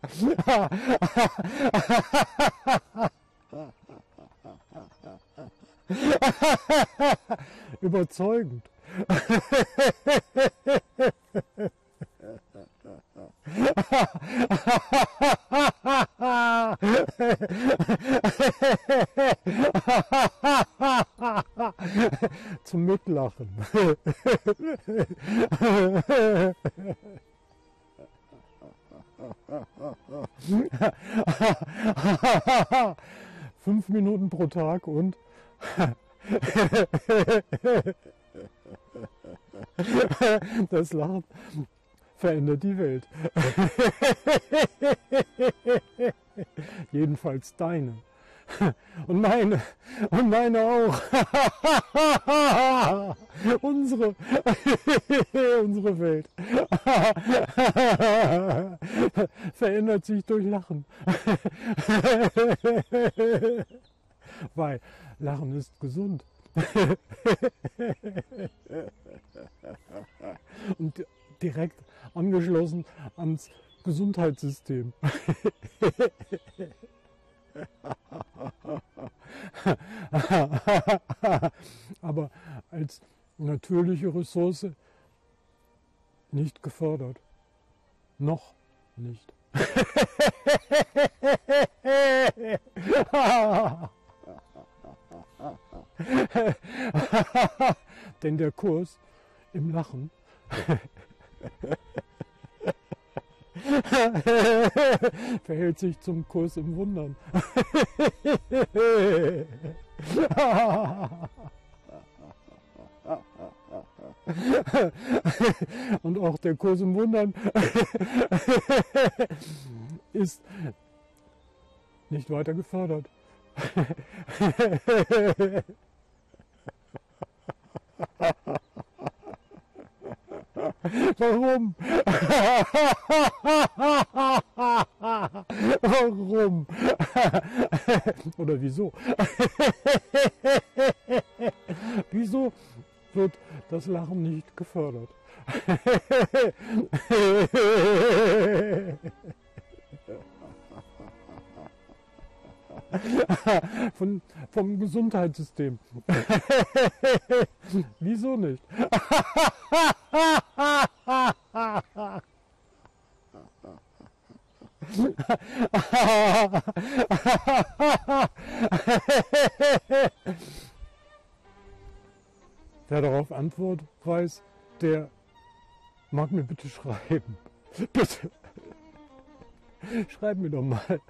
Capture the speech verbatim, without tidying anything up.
Überzeugend. Zum Mitlachen. Fünf Minuten pro Tag und das Lachen verändert die Welt. Jedenfalls deine. Und meine. Und meine auch. Unsere. Unsere Welt. Verändert sich durch Lachen. Weil Lachen ist gesund. Und direkt angeschlossen ans Gesundheitssystem. Aber als natürliche Ressource nicht gefördert. Noch nicht. Denn der Kurs im Lachen verhält sich zum Kurs im Wundern. Und auch der Kurs im Wundern ist nicht weiter gefördert. Warum? Warum? Oder wieso? Wieso wird das Lachen nicht gefördert? Von, vom Gesundheitssystem. Wieso nicht? Wer darauf Antwort weiß, der mag mir bitte schreiben. Bitte. Schreib mir doch mal.